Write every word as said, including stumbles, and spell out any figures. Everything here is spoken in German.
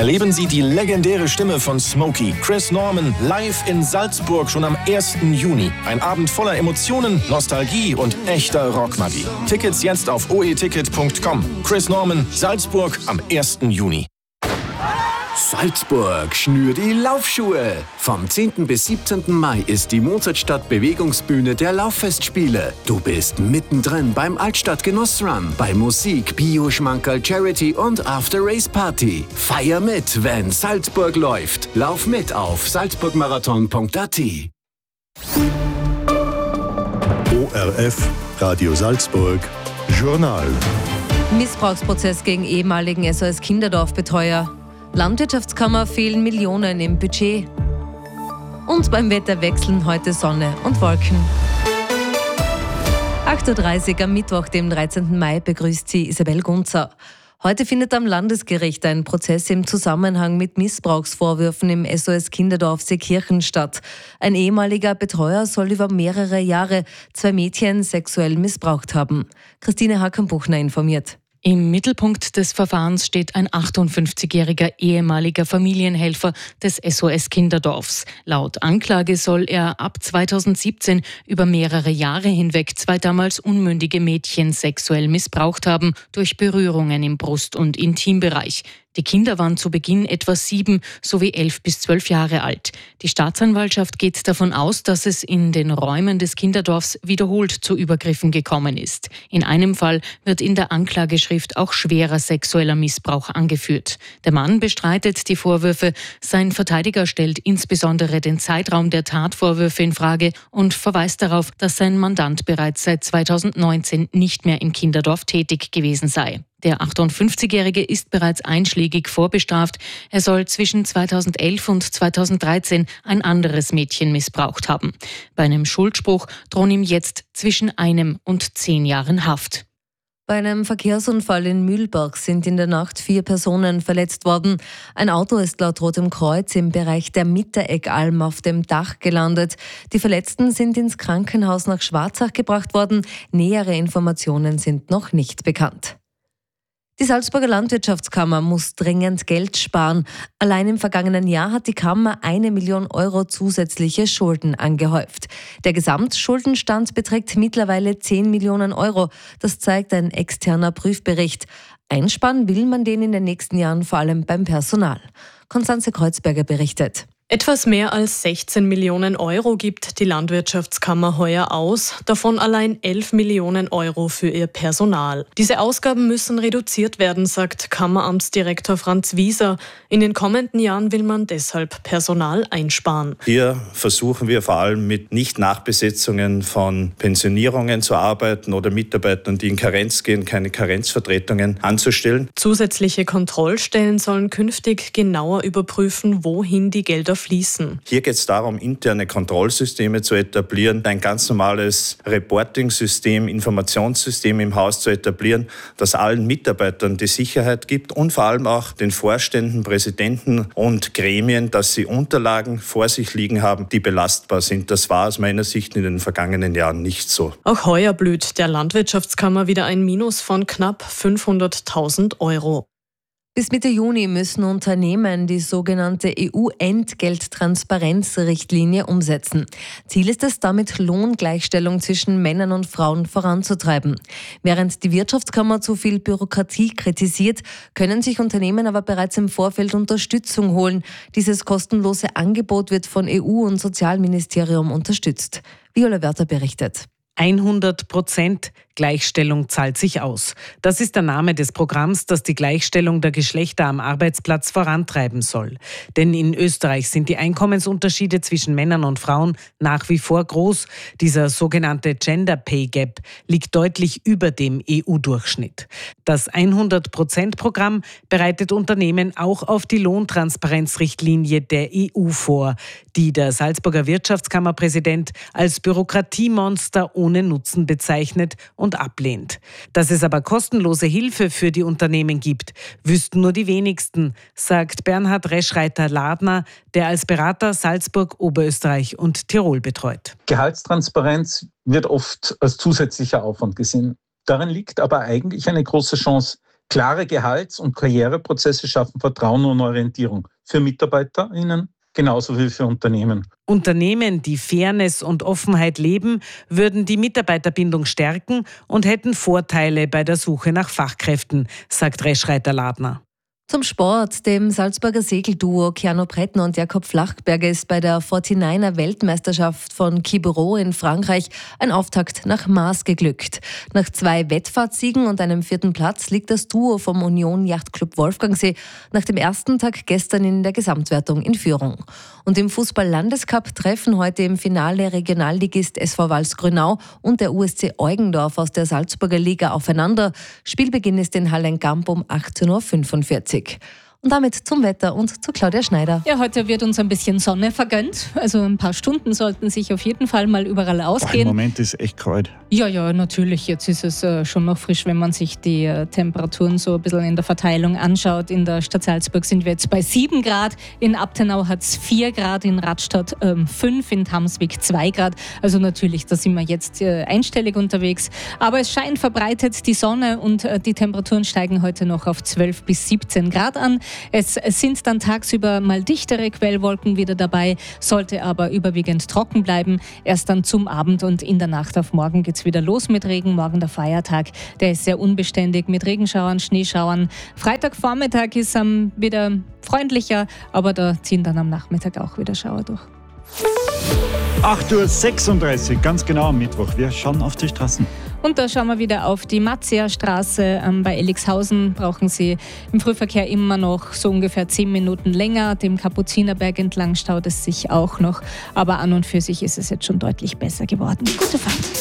Erleben Sie die legendäre Stimme von Smokey, Chris Norman, live in Salzburg schon am ersten Juni. Ein Abend voller Emotionen, Nostalgie und echter Rockmagie. Tickets jetzt auf o e ticket punkt com. Chris Norman, Salzburg am ersten Juni. Salzburg, schnür die Laufschuhe! Vom zehnten bis siebzehnten Mai ist die Mozartstadt Bewegungsbühne der Lauffestspiele. Du bist mittendrin beim Altstadt-Genuss-Run, bei Musik, Bio-Schmankerl, Charity und After-Race-Party. Feier mit, wenn Salzburg läuft. Lauf mit auf salzburgmarathon punkt a t. O R F, Radio Salzburg, Journal. Missbrauchsprozess gegen ehemaligen S O S-Kinderdorfbetreuer. Landwirtschaftskammer fehlen Millionen im Budget. Und beim Wetter wechseln heute Sonne und Wolken. acht Uhr dreißig am Mittwoch, dem dreizehnten Mai, begrüßt Sie Isabel Gunzer. Heute findet am Landesgericht ein Prozess im Zusammenhang mit Missbrauchsvorwürfen im S O S-Kinderdorf Seekirchen statt. Ein ehemaliger Betreuer soll über mehrere Jahre zwei Mädchen sexuell missbraucht haben. Christine Hackenbuchner informiert. Im Mittelpunkt des Verfahrens steht ein achtundfünfzigjähriger ehemaliger Familienhelfer des S O S-Kinderdorfs. Laut Anklage soll er ab zweitausendsiebzehn über mehrere Jahre hinweg zwei damals unmündige Mädchen sexuell missbraucht haben durch Berührungen im Brust- und Intimbereich. Die Kinder waren zu Beginn etwa sieben sowie elf bis zwölf Jahre alt. Die Staatsanwaltschaft geht davon aus, dass es in den Räumen des Kinderdorfs wiederholt zu Übergriffen gekommen ist. In einem Fall wird in der Anklageschrift auch schwerer sexueller Missbrauch angeführt. Der Mann bestreitet die Vorwürfe. Sein Verteidiger stellt insbesondere den Zeitraum der Tatvorwürfe in Frage und verweist darauf, dass sein Mandant bereits seit zweitausendneunzehn nicht mehr im Kinderdorf tätig gewesen sei. Der achtundfünfzigjährige ist bereits einschlägig vorbestraft. Er soll zwischen zweitausendelf und zweitausenddreizehn ein anderes Mädchen missbraucht haben. Bei einem Schuldspruch drohen ihm jetzt zwischen einem und zehn Jahren Haft. Bei einem Verkehrsunfall in Mühlberg sind in der Nacht vier Personen verletzt worden. Ein Auto ist laut Rotem Kreuz im Bereich der Mittereggalm auf dem Dach gelandet. Die Verletzten sind ins Krankenhaus nach Schwarzach gebracht worden. Nähere Informationen sind noch nicht bekannt. Die Salzburger Landwirtschaftskammer muss dringend Geld sparen. Allein im vergangenen Jahr hat die Kammer eine Million Euro zusätzliche Schulden angehäuft. Der Gesamtschuldenstand beträgt mittlerweile zehn Millionen Euro. Das zeigt ein externer Prüfbericht. Einsparen will man den in den nächsten Jahren vor allem beim Personal. Konstanze Kreuzberger berichtet. Etwas mehr als sechzehn Millionen Euro gibt die Landwirtschaftskammer heuer aus, davon allein elf Millionen Euro für ihr Personal. Diese Ausgaben müssen reduziert werden, sagt Kammeramtsdirektor Franz Wieser. In den kommenden Jahren will man deshalb Personal einsparen. Hier versuchen wir vor allem mit Nicht-Nachbesetzungen von Pensionierungen zu arbeiten oder Mitarbeitern, die in Karenz gehen, keine Karenzvertretungen anzustellen. Zusätzliche Kontrollstellen sollen künftig genauer überprüfen, wohin die Gelder fließen. Hier geht es darum, interne Kontrollsysteme zu etablieren, ein ganz normales Reporting-System, Informationssystem im Haus zu etablieren, das allen Mitarbeitern die Sicherheit gibt und vor allem auch den Vorständen, Präsidenten und Gremien, dass sie Unterlagen vor sich liegen haben, die belastbar sind. Das war aus meiner Sicht in den vergangenen Jahren nicht so. Auch heuer blüht der Landwirtschaftskammer wieder ein Minus von knapp fünfhunderttausend Euro. Bis Mitte Juni müssen Unternehmen die sogenannte E U-Entgelttransparenzrichtlinie umsetzen. Ziel ist es, damit Lohngleichstellung zwischen Männern und Frauen voranzutreiben. Während die Wirtschaftskammer zu viel Bürokratie kritisiert, können sich Unternehmen aber bereits im Vorfeld Unterstützung holen. Dieses kostenlose Angebot wird von E U und Sozialministerium unterstützt. Viola Wörter berichtet. hundert Prozent Gleichstellung zahlt sich aus. Das ist der Name des Programms, das die Gleichstellung der Geschlechter am Arbeitsplatz vorantreiben soll. Denn in Österreich sind die Einkommensunterschiede zwischen Männern und Frauen nach wie vor groß. Dieser sogenannte Gender Pay Gap liegt deutlich über dem E U-Durchschnitt. Das hundert Prozent Programm bereitet Unternehmen auch auf die Lohntransparenzrichtlinie der E U vor, die der Salzburger Wirtschaftskammerpräsident als Bürokratiemonster ohne Nutzen bezeichnet und ablehnt. Dass es aber kostenlose Hilfe für die Unternehmen gibt, wüssten nur die wenigsten, sagt Bernhard Reschreiter-Ladner, der als Berater Salzburg, Oberösterreich und Tirol betreut. Gehaltstransparenz wird oft als zusätzlicher Aufwand gesehen. Darin liegt aber eigentlich eine große Chance, Klare Gehalts- und Karriereprozesse schaffen Vertrauen und Orientierung für MitarbeiterInnen genauso wie für Unternehmen. Unternehmen, die Fairness und Offenheit leben, würden die Mitarbeiterbindung stärken und hätten Vorteile bei der Suche nach Fachkräften, sagt Reschreiter-Ladner. Zum Sport. Dem Salzburger Segelduo Keanu Brettner und Jakob Flachberger ist bei der forty-niner Weltmeisterschaft von Quiberon in Frankreich ein Auftakt nach Maß geglückt. Nach zwei Wettfahrtsiegen und einem vierten Platz liegt das Duo vom Union Yachtclub Wolfgangsee nach dem ersten Tag gestern in der Gesamtwertung in Führung. Und im Fußball-Landescup treffen heute im Finale Regionalligist S V Walsgrünau und der U S C Eugendorf aus der Salzburger Liga aufeinander. Spielbeginn ist in Hallenkamp um achtzehn Uhr fünfundvierzig. Und damit zum Wetter und zu Claudia Schneider. Ja, heute wird uns ein bisschen Sonne vergönnt. Also ein paar Stunden sollten sich auf jeden Fall mal überall ausgehen. Boah, im Moment ist es echt kalt. Ja, ja, natürlich. Jetzt ist es äh, schon noch frisch, wenn man sich die äh, Temperaturen so ein bisschen in der Verteilung anschaut. In der Stadt Salzburg sind wir jetzt bei sieben Grad. In Abtenau hat es vier Grad, in Radstadt ähm, fünf, in Tamswig zwei Grad. Also natürlich, da sind wir jetzt äh, einstellig unterwegs. Aber es scheint verbreitet die Sonne und äh, die Temperaturen steigen heute noch auf zwölf bis siebzehn Grad an. Es sind dann tagsüber mal dichtere Quellwolken wieder dabei, sollte aber überwiegend trocken bleiben. Erst dann zum Abend und in der Nacht auf morgen geht es wieder los mit Regen. Morgen der Feiertag, der ist sehr unbeständig mit Regenschauern, Schneeschauern. Freitagvormittag ist ähm, wieder freundlicher, aber da ziehen dann am Nachmittag auch wieder Schauer durch. acht Uhr sechsunddreißig, ganz genau am Mittwoch. Wir schauen auf die Straßen. Und da schauen wir wieder auf die Matzia-Straße. Ähm, bei Elixhausen brauchen Sie im Frühverkehr immer noch so ungefähr zehn Minuten länger. Dem Kapuzinerberg entlang staut es sich auch noch. Aber an und für sich ist es jetzt schon deutlich besser geworden. Gute Fahrt.